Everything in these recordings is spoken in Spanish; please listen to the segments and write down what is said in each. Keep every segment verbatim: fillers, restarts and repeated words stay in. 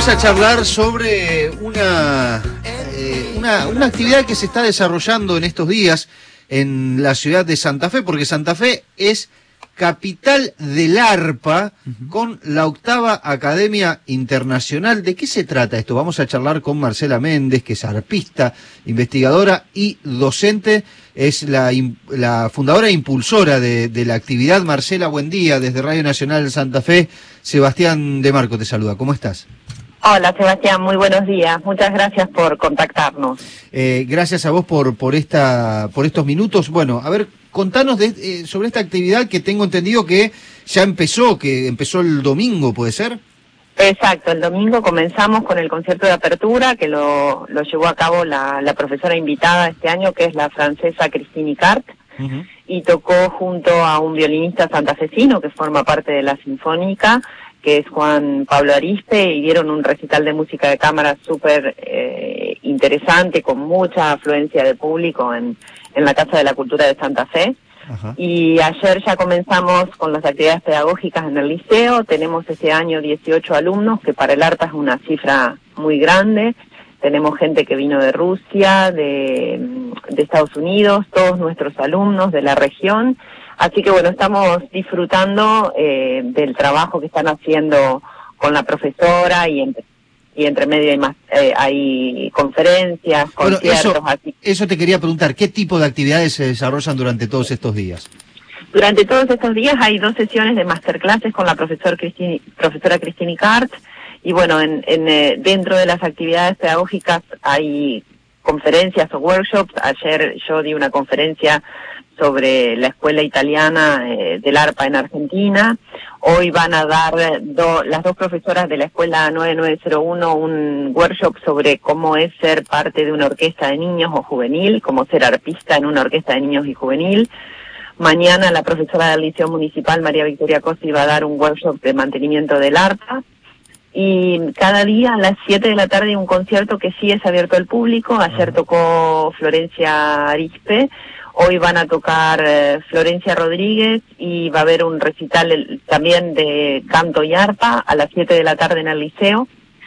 Vamos a charlar sobre una, eh, una, una actividad que se está desarrollando en estos días en la ciudad de Santa Fe, porque Santa Fe es capital del arpa, uh-huh, con la octava Academia Internacional. ¿De qué se trata esto? Vamos a charlar con Marcela Méndez, que es arpista, investigadora y docente. Es la, la fundadora e impulsora de, de la actividad. Marcela, buen día. Desde Radio Nacional Santa Fe, Sebastián de Marco te saluda. ¿Cómo estás? Hola, Sebastián, muy buenos días. Muchas gracias por contactarnos. Eh, gracias a vos por por esta por estos minutos. Bueno, a ver, contanos de, eh, sobre esta actividad que tengo entendido que ya empezó, que empezó el domingo, ¿puede ser? Exacto, el domingo comenzamos con el concierto de apertura que lo, lo llevó a cabo la, la profesora invitada este año, que es la francesa Christine Icart, uh-huh, y tocó junto a un violinista santafesino que forma parte de la Sinfónica, que es Juan Pablo Arispe, y dieron un recital de música de cámara súper eh, interesante, con mucha afluencia de público en, en la Casa de la Cultura de Santa Fe. Ajá. Y ayer ya comenzamos con las actividades pedagógicas en el liceo. Tenemos este año dieciocho alumnos, que para el arpa es una cifra muy grande. Tenemos gente que vino de Rusia, de, de Estados Unidos, todos nuestros alumnos de la región. Así que bueno, estamos disfrutando eh, del trabajo que están haciendo con la profesora, y entre, y entre medio hay, más, eh, hay conferencias, bueno, conciertos. Eso, así. eso te quería preguntar, ¿qué tipo de actividades se desarrollan durante todos estos días? Durante todos estos días hay dos sesiones de masterclasses con la profesor Christine, profesora Christine Icart, y bueno, en, en, eh, dentro de las actividades pedagógicas hay conferencias o workshops. Ayer yo di una conferencia sobre la escuela italiana eh, del arpa en Argentina. Hoy van a dar do, las dos profesoras de la escuela nueve nueve cero uno un workshop sobre cómo es ser parte de una orquesta de niños o juvenil, cómo ser arpista en una orquesta de niños y juvenil. Mañana la profesora del Liceo Municipal, María Victoria Cosi, va a dar un workshop de mantenimiento del arpa. Y cada día a las siete de la tarde un concierto que sí es abierto al público. Ayer tocó Florencia Arispe, hoy van a tocar eh, Florencia Rodríguez, y va a haber un recital el, también de canto y arpa a las siete de la tarde en el liceo.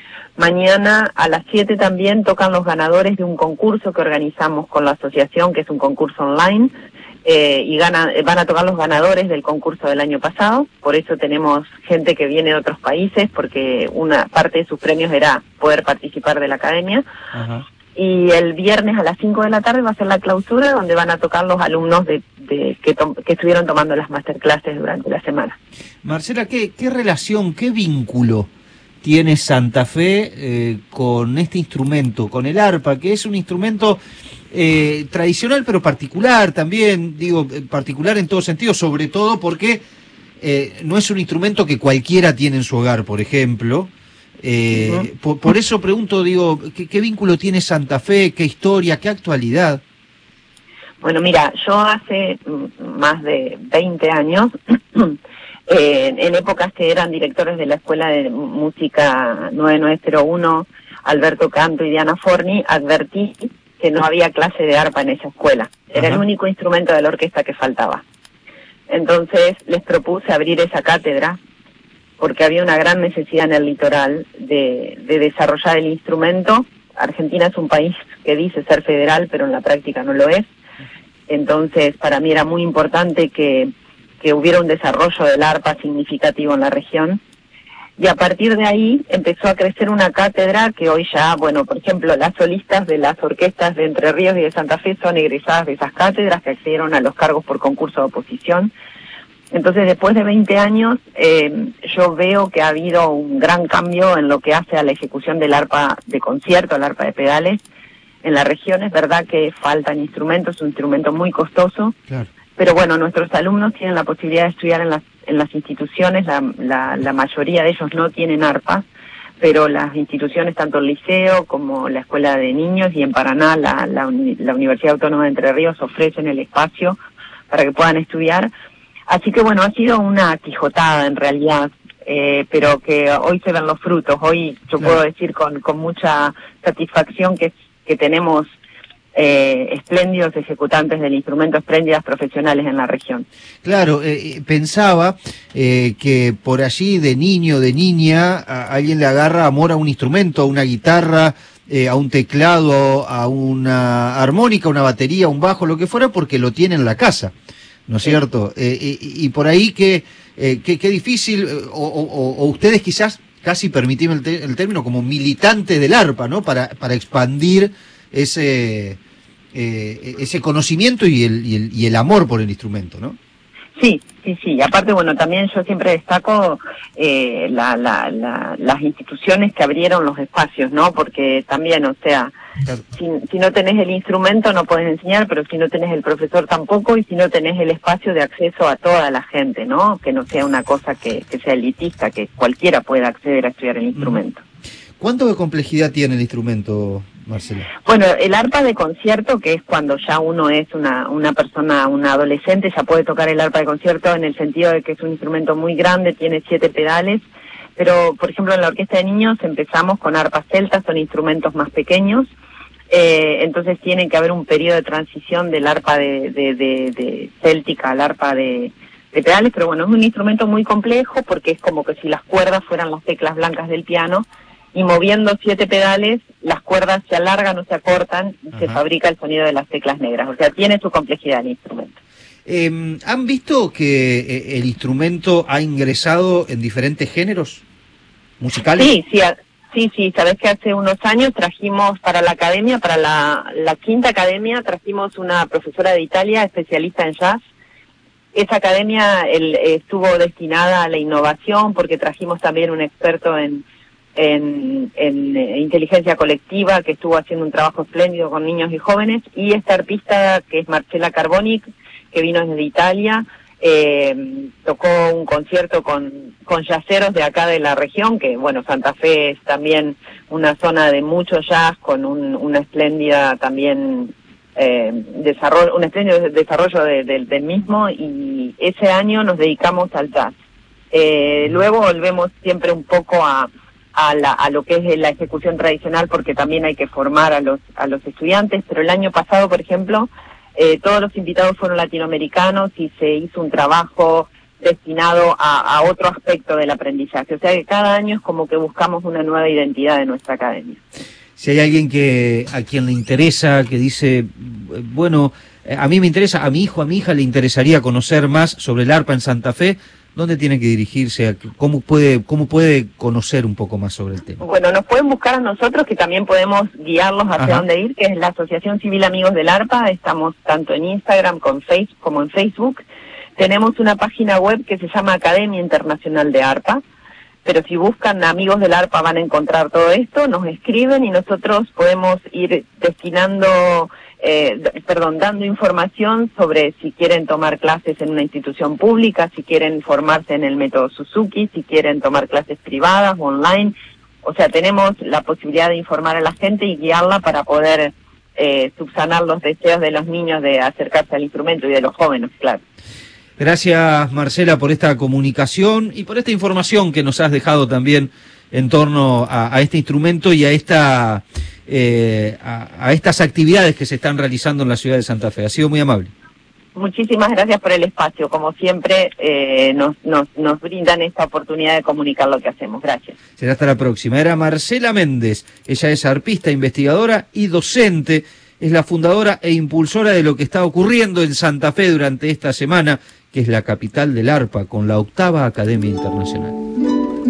Mañana a las siete también tocan los ganadores de un concurso que organizamos con la asociación, que es un concurso online. Eh, y gana, van a tocar los ganadores del concurso del año pasado. Por eso tenemos gente que viene de otros países, porque una parte de sus premios era poder participar de la academia. Ajá. Y el viernes a las cinco de la tarde va a ser la clausura, donde van a tocar los alumnos de, de que, to, que estuvieron tomando las masterclasses durante la semana. Marcela, ¿qué, qué relación, qué vínculo tiene Santa Fe eh, con este instrumento, con el arpa, que es un instrumento eh, tradicional pero particular también, digo, particular en todo sentido, sobre todo porque eh, no es un instrumento que cualquiera tiene en su hogar, por ejemplo. Eh, uh-huh. por, por eso pregunto, digo, ¿qué, ¿qué vínculo tiene Santa Fe, qué historia, qué actualidad? Bueno, mira, yo hace más de veinte años... Eh, en épocas que eran directores de la Escuela de Música nueve nueve cero uno, Alberto Canto y Diana Forni, advertí que no había clase de arpa en esa escuela. Era Ajá. el único instrumento de la orquesta que faltaba. Entonces les propuse abrir esa cátedra, porque había una gran necesidad en el litoral de, de desarrollar el instrumento. Argentina es un país que dice ser federal, pero en la práctica no lo es. Entonces para mí era muy importante que que hubiera un desarrollo del arpa significativo en la región, y a partir de ahí empezó a crecer una cátedra que hoy ya, bueno, por ejemplo, las solistas de las orquestas de Entre Ríos y de Santa Fe son egresadas de esas cátedras, que accedieron a los cargos por concurso de oposición. Entonces, después de veinte años, eh, yo veo que ha habido un gran cambio en lo que hace a la ejecución del arpa de concierto, el arpa de pedales, en la región. Es verdad que faltan instrumentos, es un instrumento muy costoso. Claro. Pero bueno, nuestros alumnos tienen la posibilidad de estudiar en las, en las instituciones. La, la, la mayoría de ellos no tienen arpas, pero las instituciones, tanto el liceo como la Escuela de Niños, y en Paraná la, la, la Universidad Autónoma de Entre Ríos, ofrecen el espacio para que puedan estudiar. Así que bueno, ha sido una quijotada en realidad, eh, pero que hoy se ven los frutos. Hoy yo claro. puedo decir con, con mucha satisfacción que, que tenemos eh, espléndidos ejecutantes del instrumento, espléndidas profesionales en la región. Claro, eh, pensaba eh, que por allí de niño, de niña, a alguien le agarra amor a un instrumento, a una guitarra, eh, a un teclado, a una armónica, una batería, un bajo, lo que fuera, porque lo tiene en la casa, ¿no es sí. cierto? Eh, y, y por ahí que, eh, que, que difícil, o, o, o ustedes quizás, casi permitime el, te, el término, como militantes del arpa, ¿no? Para, para expandir ese... Eh, ese conocimiento y el, y, el, y el amor por el instrumento, ¿no? Sí, sí, sí. Aparte, bueno, también yo siempre destaco eh, la, la, la, las instituciones que abrieron los espacios, ¿no? Porque también, o sea, claro. si, si no tenés el instrumento no podés enseñar, pero si no tenés el profesor tampoco, y si no tenés el espacio de acceso a toda la gente, ¿no? Que no sea una cosa que, que sea elitista, que cualquiera pueda acceder a estudiar el instrumento. ¿Cuánto de complejidad tiene el instrumento, Marcela? Bueno, el arpa de concierto, que es cuando ya uno es una, una persona, una adolescente, ya puede tocar el arpa de concierto en el sentido de que es un instrumento muy grande, tiene siete pedales, pero por ejemplo en la orquesta de niños empezamos con arpas celtas, son instrumentos más pequeños, eh, entonces tiene que haber un periodo de transición del arpa de, de, de, de céltica al arpa de, de pedales, pero bueno, es un instrumento muy complejo porque es como que si las cuerdas fueran las teclas blancas del piano, y moviendo siete pedales, las cuerdas se alargan o se acortan y Ajá. se fabrica el sonido de las teclas negras. O sea, tiene su complejidad el instrumento. Eh, ¿Han visto que eh, el instrumento ha ingresado en diferentes géneros musicales? Sí, sí, a, sí, sí. Sabes que hace unos años trajimos para la academia, para la, la quinta academia, trajimos una profesora de Italia, especialista en jazz. Esa academia el, estuvo destinada a la innovación porque trajimos también un experto en En, en eh, inteligencia colectiva, que estuvo haciendo un trabajo espléndido con niños y jóvenes, y esta arpista que es Marcela Carbonic, que vino desde Italia, eh, tocó un concierto con, con jazzeros de acá de la región, que bueno, Santa Fe es también una zona de mucho jazz, con un, una espléndida también eh, desarrollo, un espléndido desarrollo de, de, del mismo, y ese año nos dedicamos al jazz. Eh, luego volvemos siempre un poco a A, la, a lo que es la ejecución tradicional, porque también hay que formar a los a los estudiantes, pero el año pasado, por ejemplo, eh, todos los invitados fueron latinoamericanos y se hizo un trabajo destinado a, a otro aspecto del aprendizaje. O sea que cada año es como que buscamos una nueva identidad de nuestra academia. Si hay alguien que a quien le interesa, que dice, bueno, a mí me interesa, a mi hijo, a mi hija le interesaría conocer más sobre el arpa en Santa Fe, ¿dónde tiene que dirigirse? ¿Cómo puede, cómo puede conocer un poco más sobre el tema? Bueno, nos pueden buscar a nosotros, que también podemos guiarlos hacia Ajá. dónde ir, que es la Asociación Civil Amigos del Arpa. Estamos tanto en Instagram con Facebook, como en Facebook. Tenemos una página web que se llama Academia Internacional de Arpa, pero si buscan Amigos del Arpa van a encontrar todo esto, nos escriben y nosotros podemos ir destinando... Eh, perdón, dando información sobre si quieren tomar clases en una institución pública, si quieren formarse en el método Suzuki, si quieren tomar clases privadas o online. O sea, tenemos la posibilidad de informar a la gente y guiarla para poder eh, subsanar los deseos de los niños de acercarse al instrumento y de los jóvenes, claro. Gracias, Marcela, por esta comunicación y por esta información que nos has dejado también en torno a, a este instrumento y a esta... Eh, a, a estas actividades que se están realizando en la ciudad de Santa Fe. Ha sido muy amable. Muchísimas gracias por el espacio. Como siempre, eh, nos, nos, nos brindan esta oportunidad de comunicar lo que hacemos. Gracias. Será hasta la próxima. Era Marcela Méndez. Ella es arpista, investigadora y docente. Es la fundadora e impulsora de lo que está ocurriendo en Santa Fe durante esta semana, que es la capital del arpa, con la octava Academia Internacional.